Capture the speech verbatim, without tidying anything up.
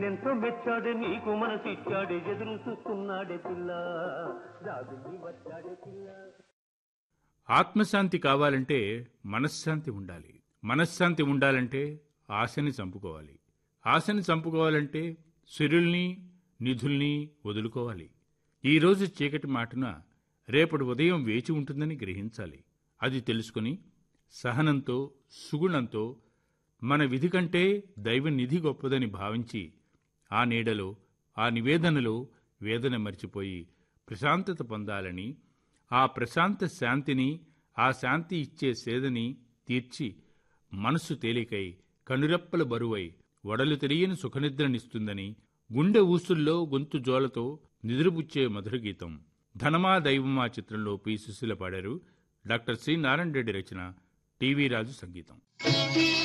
నిన్నెంతో మెచ్చాడే నీకు మనసిచ్చాడే ఎదురు చూస్తున్నాడే పిల్ల జాబిల్లి వచ్చాడే పిల్ల. ఆత్మశాంతి కావాలంటే మనశ్శాంతి ఉండాలి. మనశ్శాంతి ఉండాలంటే ఆశని చంపుకోవాలి. ఆశని చంపుకోవాలంటే సిరుల్ని నిధుల్ని వదులుకోవాలి. ఈరోజు చీకటి మాటున రేపటి ఉదయం వేచి ఉంటుందని గ్రహించాలి. అది తెలుసుకుని సహనంతో సుగుణంతో మన విధి కంటే దైవ నిధి గొప్పదని భావించి ఆ నీడలో ఆ నివేదనలో వేదన మర్చిపోయి ప్రశాంతత పొందాలని, ఆ ప్రశాంత శాంతిని ఆ శాంతి ఇచ్చే సేదని తీర్చి మనస్సు తేలికై కనురెప్పల బరువై వడలు తెలియని సుఖనిద్రనిస్తుందని గుండె ఊసుల్లో గొంతు జోలతో నిద్రపుచ్చే మధుర గీతం ధనమా దైవమా చిత్రంలో పి సుశీల పాడారు. డాక్టర్ సి నారాయణ రెడ్డి రచన, టీవీ రాజు సంగీతం.